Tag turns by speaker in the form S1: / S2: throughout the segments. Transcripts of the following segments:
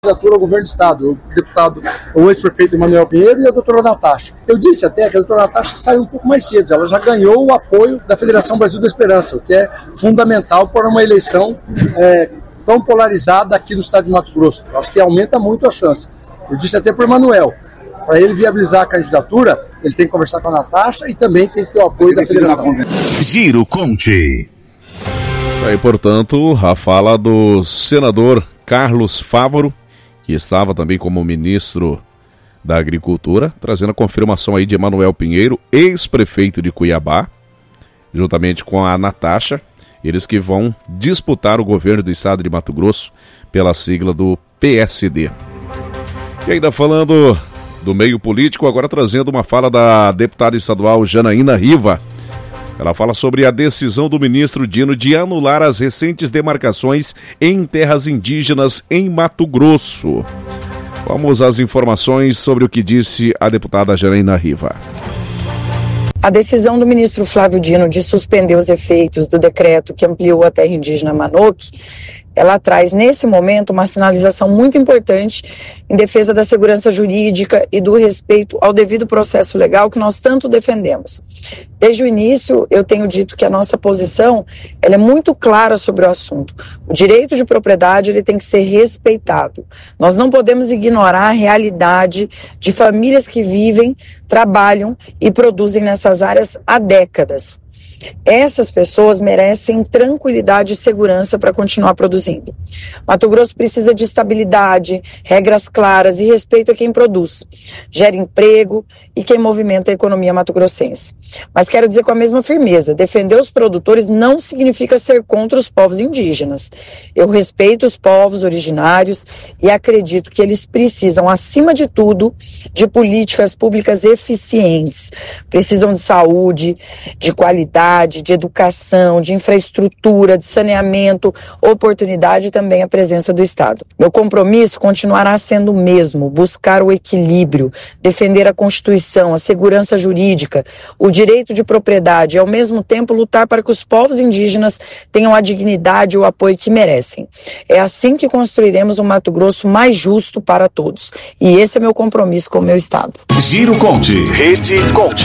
S1: candidatura ao governo do estado, o ex-prefeito Emanuel Pinheiro e a doutora Natasha. Eu disse até que a doutora Natasha saiu um pouco mais cedo, ela já ganhou o apoio da Federação Brasil da Esperança, o que é fundamental para uma eleição tão polarizada aqui no estado de Mato Grosso. Acho que aumenta muito a chance. Eu disse até para o Emanuel, para ele viabilizar a candidatura, ele tem que conversar com a Natasha e também tem que ter o apoio da Federação.
S2: Giro Conte.
S3: Aí, portanto, a fala do senador Carlos Fávaro, que estava também como ministro da Agricultura, trazendo a confirmação aí de Emanuel Pinheiro, ex-prefeito de Cuiabá, juntamente com a Natasha, eles que vão disputar o governo do estado de Mato Grosso pela sigla do PSD. E ainda falando do meio político, agora trazendo uma fala da deputada estadual Janaína Riva. Ela fala sobre a decisão do ministro Dino de anular as recentes demarcações em terras indígenas em Mato Grosso. Vamos às informações sobre o que disse a deputada Janaína Riva.
S4: A decisão do ministro Flávio Dino de suspender os efeitos do decreto que ampliou a terra indígena Manoque, ela traz, nesse momento, uma sinalização muito importante em defesa da segurança jurídica e do respeito ao devido processo legal que nós tanto defendemos. Desde o início, eu tenho dito que a nossa posição ela é muito clara sobre o assunto. O direito de propriedade ele tem que ser respeitado. Nós não podemos ignorar a realidade de famílias que vivem, trabalham e produzem nessas áreas há décadas. Essas pessoas merecem tranquilidade e segurança para continuar produzindo. Mato Grosso precisa de estabilidade, regras claras e respeito a quem produz, gera emprego e quem movimenta a economia mato-grossense. Mas quero dizer com a mesma firmeza, defender os produtores não significa ser contra os povos indígenas. Eu respeito os povos originários e acredito que eles precisam, acima de tudo, de políticas públicas eficientes. Precisam de saúde, de qualidade, de educação, de infraestrutura, de saneamento, oportunidade e também a presença do Estado. Meu compromisso continuará sendo o mesmo, buscar o equilíbrio, defender a Constituição, a segurança jurídica, o direito de propriedade e, ao mesmo tempo, lutar para que os povos indígenas tenham a dignidade e o apoio que merecem. É assim que construiremos um Mato Grosso mais justo para todos. E esse é meu compromisso com o meu Estado.
S2: Giro Conte. Rede Conte.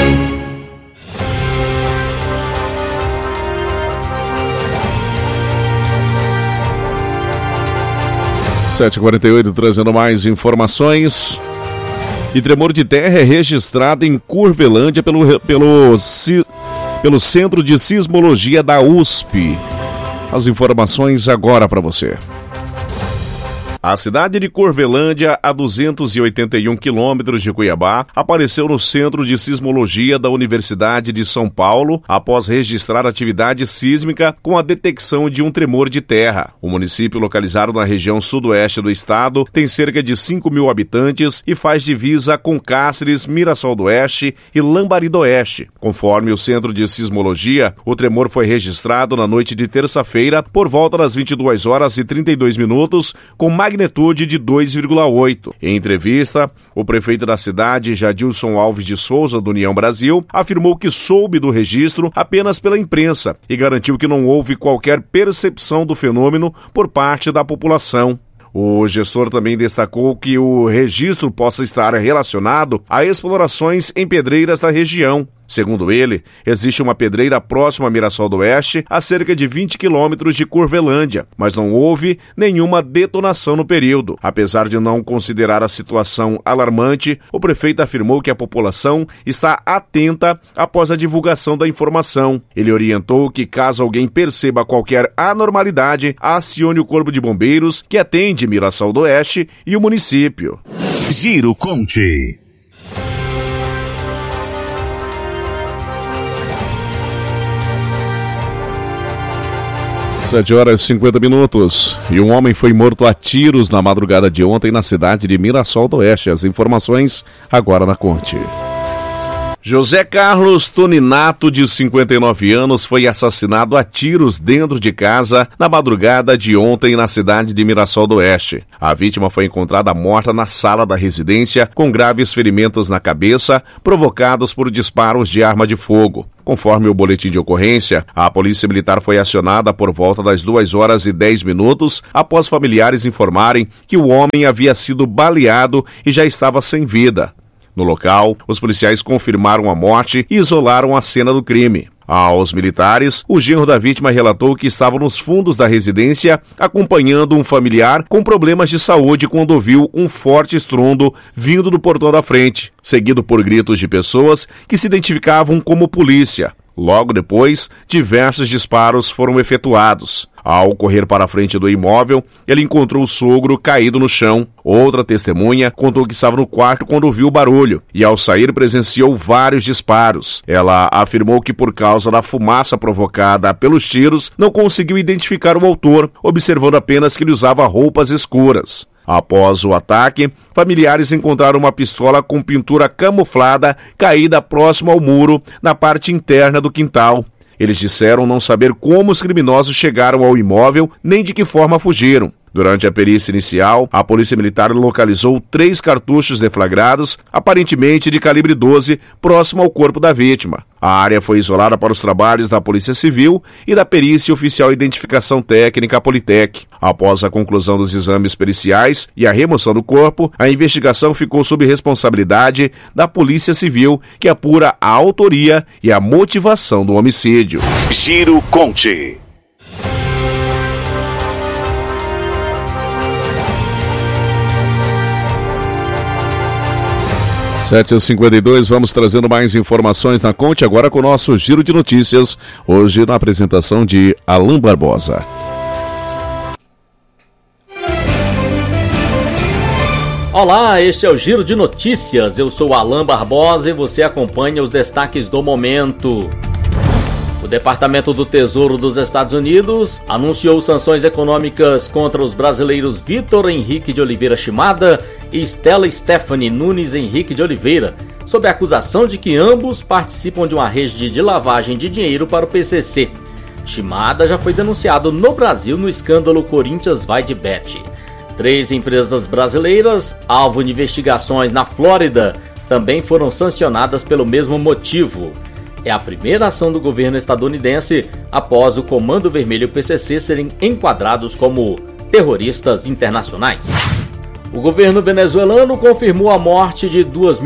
S3: 7h48, trazendo mais informações. E tremor de terra é registrado em Curvelândia pelo Centro de Sismologia da USP. As informações agora para você. A cidade de Curvelândia, a 281 quilômetros de Cuiabá, apareceu no Centro de Sismologia da Universidade de São Paulo após registrar atividade sísmica com a detecção de um tremor de terra. O município, localizado na região sudoeste do estado, tem cerca de 5 mil habitantes e faz divisa com Cáceres, Mirassol do Oeste e Lambari do Oeste. Conforme o Centro de Sismologia, o tremor foi registrado na noite de terça-feira por volta das 22 horas e 32 minutos, com magnitude de 2,8. Em entrevista, o prefeito da cidade, Jadilson Alves de Souza, do União Brasil, afirmou que soube do registro apenas pela imprensa e garantiu que não houve qualquer percepção do fenômeno por parte da população. O gestor também destacou que o registro possa estar relacionado a explorações em pedreiras da região. Segundo ele, existe uma pedreira próxima a Mirassol do Oeste, a cerca de 20 quilômetros de Curvelândia, mas não houve nenhuma detonação no período. Apesar de não considerar a situação alarmante, o prefeito afirmou que a população está atenta após a divulgação da informação. Ele orientou que, caso alguém perceba qualquer anormalidade, acione o Corpo de Bombeiros, que atende Mirassol do Oeste e o município.
S2: Giro Conte.
S3: 7h50 e um homem foi morto a tiros na madrugada de ontem na cidade de Mirassol do Oeste. As informações agora na Conte. José Carlos Toninato, de 59 anos, foi assassinado a tiros dentro de casa na madrugada de ontem na cidade de Mirassol do Oeste. A vítima foi encontrada morta na sala da residência com graves ferimentos na cabeça provocados por disparos de arma de fogo. Conforme o boletim de ocorrência, a Polícia Militar foi acionada por volta das 2h10 após familiares informarem que o homem havia sido baleado e já estava sem vida. No local, os policiais confirmaram a morte e isolaram a cena do crime. Aos militares, o genro da vítima relatou que estava nos fundos da residência acompanhando um familiar com problemas de saúde quando ouviu um forte estrondo vindo do portão da frente, seguido por gritos de pessoas que se identificavam como polícia. Logo depois, diversos disparos foram efetuados. Ao correr para a frente do imóvel, ele encontrou o sogro caído no chão. Outra testemunha contou que estava no quarto quando ouviu o barulho e, ao sair, presenciou vários disparos. Ela afirmou que, por causa da fumaça provocada pelos tiros, não conseguiu identificar o autor, observando apenas que ele usava roupas escuras. Após o ataque, familiares encontraram uma pistola com pintura camuflada caída próximo ao muro, na parte interna do quintal. Eles disseram não saber como os criminosos chegaram ao imóvel nem de que forma fugiram. Durante a perícia inicial, a Polícia Militar localizou 3 cartuchos deflagrados, aparentemente de calibre 12, próximo ao corpo da vítima. A área foi isolada para os trabalhos da Polícia Civil e da Perícia Oficial Identificação Técnica Politec. Após a conclusão dos exames periciais e a remoção do corpo, a investigação ficou sob responsabilidade da Polícia Civil, que apura a autoria e a motivação do homicídio.
S2: Giro Conte.
S3: Sete às 52, vamos trazendo mais informações na Conte, agora com o nosso Giro de Notícias, hoje na apresentação de Alain Barbosa.
S5: Olá, este é o Giro de Notícias, eu sou Alain Barbosa e você acompanha os destaques do momento. O Departamento do Tesouro dos Estados Unidos anunciou sanções econômicas contra os brasileiros Vitor Henrique de Oliveira Shimada e Stella Stephanie Nunes Henrique de Oliveira, sob a acusação de que ambos participam de uma rede de lavagem de dinheiro para o PCC. Shimada já foi denunciado no Brasil no escândalo Corinthians Vai de Bet. 3 empresas brasileiras, alvo de investigações na Flórida, também foram sancionadas pelo mesmo motivo. É a primeira ação do governo estadunidense após o Comando Vermelho e o PCC serem enquadrados como terroristas internacionais. O governo venezuelano confirmou a morte de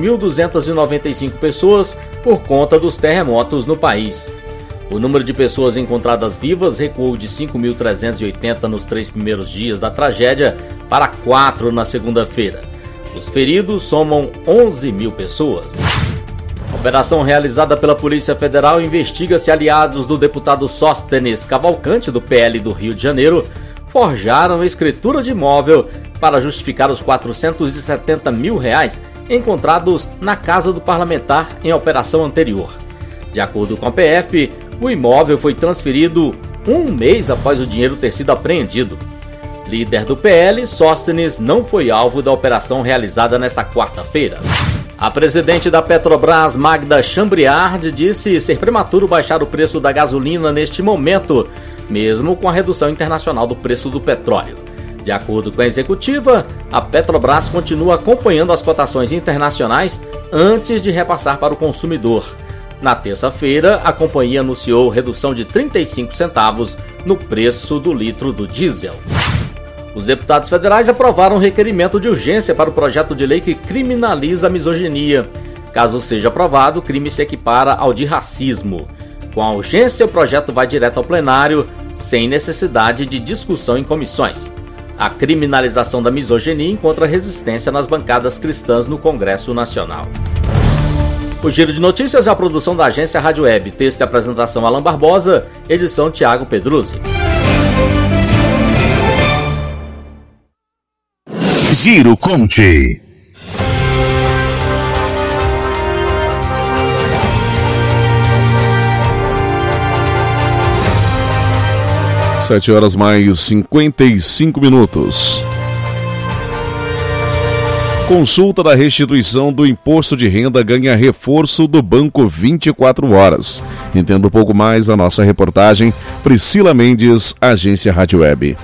S5: 2.295 pessoas por conta dos terremotos no país. O número de pessoas encontradas vivas recuou de 5.380 nos 3 primeiros dias da tragédia para 4 na segunda-feira. Os feridos somam 11.000 pessoas. A operação realizada pela Polícia Federal investiga se aliados do deputado Sóstenes Cavalcante, do PL do Rio de Janeiro, forjaram escritura de imóvel para justificar os R$470 mil encontrados na casa do parlamentar em operação anterior. De acordo com a PF, o imóvel foi transferido 1 mês após o dinheiro ter sido apreendido. Líder do PL, Sóstenes não foi alvo da operação realizada nesta quarta-feira. A presidente da Petrobras, Magda Chambriard, disse ser prematuro baixar o preço da gasolina neste momento, mesmo com a redução internacional do preço do petróleo. De acordo com a executiva, a Petrobras continua acompanhando as cotações internacionais antes de repassar para o consumidor. Na terça-feira, a companhia anunciou redução de 35 centavos no preço do litro do diesel. Os deputados federais aprovaram um requerimento de urgência para o projeto de lei que criminaliza a misoginia. Caso seja aprovado, o crime se equipara ao de racismo. Com a urgência, o projeto vai direto ao plenário, sem necessidade de discussão em comissões. A criminalização da misoginia encontra resistência nas bancadas cristãs no Congresso Nacional. O Giro de Notícias é a produção da agência Rádio Web. Texto e apresentação Alain Barbosa, edição Tiago Pedruzzi.
S2: Giro Conte.
S3: Sete horas mais 55 minutos. Consulta da restituição do imposto de renda ganha reforço do Banco 24 Horas. Entenda um pouco mais da nossa reportagem. Priscila Mendes, Agência Rádio Web.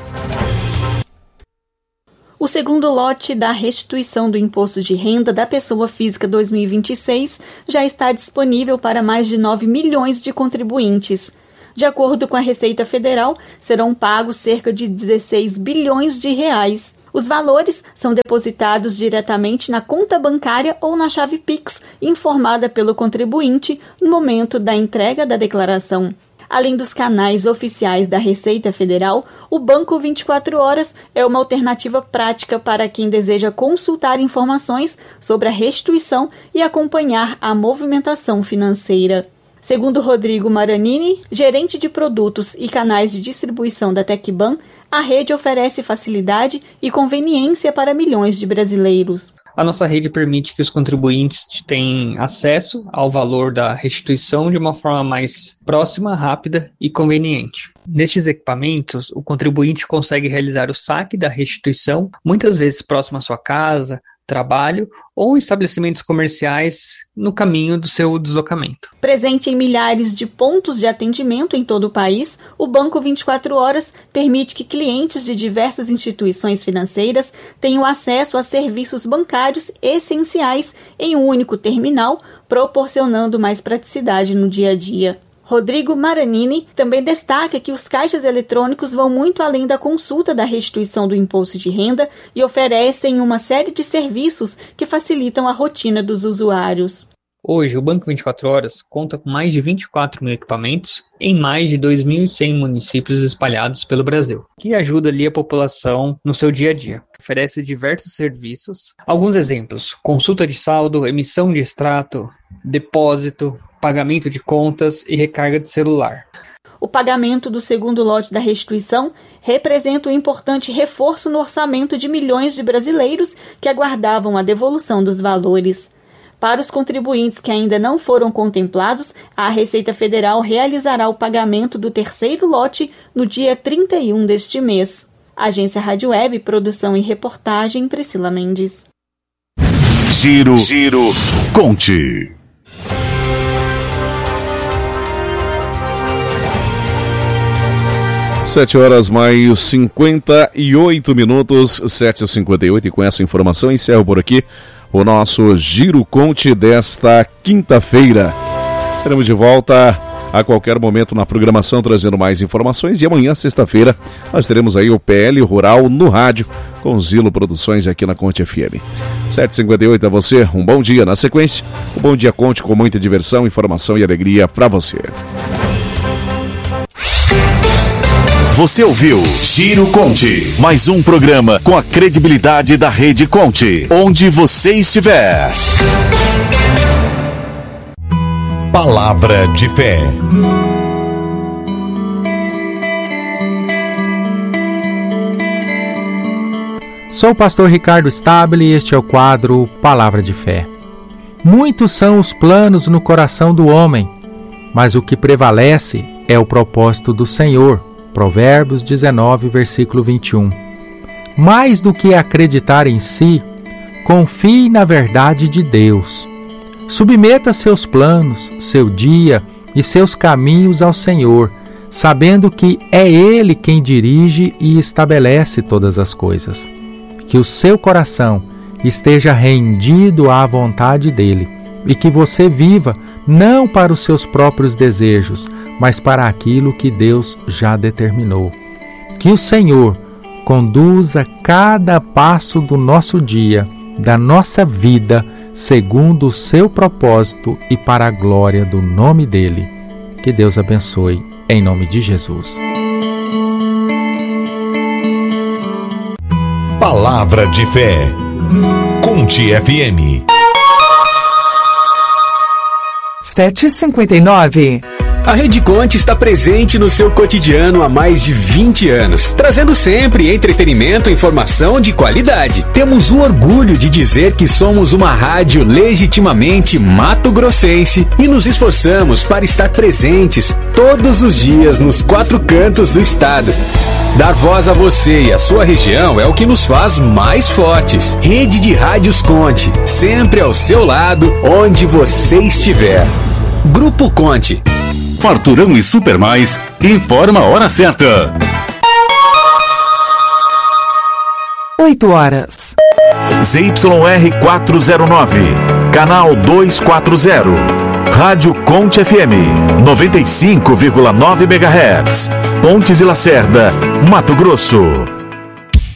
S6: O segundo lote da restituição do imposto de renda da pessoa física 2026 já está disponível para mais de 9 milhões de contribuintes. De acordo com a Receita Federal, serão pagos cerca de 16 bilhões de reais. Os valores são depositados diretamente na conta bancária ou na chave Pix, informada pelo contribuinte no momento da entrega da declaração. Além dos canais oficiais da Receita Federal, o Banco 24 Horas é uma alternativa prática para quem deseja consultar informações sobre a restituição e acompanhar a movimentação financeira. Segundo Rodrigo Maranini, gerente de produtos e canais de distribuição da Tecban, a rede oferece facilidade e conveniência para milhões de brasileiros.
S7: A nossa rede permite que os contribuintes tenham acesso ao valor da restituição de uma forma mais próxima, rápida e conveniente. Nestes equipamentos, o contribuinte consegue realizar o saque da restituição, muitas vezes próximo à sua casa, trabalho ou estabelecimentos comerciais no caminho do seu deslocamento.
S6: Presente em milhares de pontos de atendimento em todo o país, o Banco 24 Horas permite que clientes de diversas instituições financeiras tenham acesso a serviços bancários essenciais em um único terminal, proporcionando mais praticidade no dia a dia. Rodrigo Maranini também destaca que os caixas eletrônicos vão muito além da consulta da restituição do imposto de renda e oferecem uma série de serviços que facilitam a rotina dos usuários.
S7: Hoje, o Banco 24 Horas conta com mais de 24 mil equipamentos em mais de 2.100 municípios espalhados pelo Brasil, que ajuda ali a população no seu dia a dia. Oferece diversos serviços. Alguns exemplos: consulta de saldo, emissão de extrato, depósito, pagamento de contas e recarga de celular.
S6: O pagamento do segundo lote da restituição representa um importante reforço no orçamento de milhões de brasileiros que aguardavam a devolução dos valores. Para os contribuintes que ainda não foram contemplados, a Receita Federal realizará o pagamento do terceiro lote no dia 31 deste mês. Agência Rádio Web, produção e reportagem, Priscila Mendes.
S2: Giro Conte.
S3: 7h mais 58 minutos, 7h58, e com essa informação encerro por aqui o nosso Giro Conte desta quinta-feira. Estaremos de volta a qualquer momento na programação trazendo mais informações, e amanhã, sexta-feira, nós teremos aí o PL Rural no rádio com Zilo Produções aqui na Conte FM. 7h58 a você, um bom dia. Na sequência, o Bom Dia Conte com muita diversão, informação e alegria para você.
S2: Você ouviu Giro Conte, mais um programa com a credibilidade da Rede Conte, onde você estiver. Palavra de fé.
S8: Sou o pastor Ricardo Stabile e este é o quadro Palavra de Fé. Muitos são os planos no coração do homem, mas o que prevalece é o propósito do Senhor. Provérbios 19, versículo 21. Mais do que acreditar em si, confie na verdade de Deus. Submeta seus planos, seu dia e seus caminhos ao Senhor, sabendo que é Ele quem dirige e estabelece todas as coisas. Que o seu coração esteja rendido à vontade dEle e que você viva não para os seus próprios desejos, mas para aquilo que Deus já determinou. Que o Senhor conduza cada passo do nosso dia, da nossa vida, segundo o seu propósito e para a glória do nome dEle. Que Deus abençoe, em nome de Jesus.
S2: Palavra de fé. Conte FM.
S9: 7h59. A Rede Conte está presente no seu cotidiano há mais de 20 anos, trazendo sempre entretenimento e informação de qualidade. Temos o orgulho de dizer que somos uma rádio legitimamente mato-grossense e nos esforçamos para estar presentes todos os dias nos 4 cantos do estado. Dar voz a você e a sua região é o que nos faz mais fortes. Rede de Rádios Conte, sempre ao seu lado, onde você estiver. Grupo Conte.
S2: Farturão e Super Mais informa a hora certa.
S10: 8 horas.
S2: ZYR 409, canal 240. Rádio Conte FM, 95,9 MHz. Pontes e Lacerda, Mato Grosso.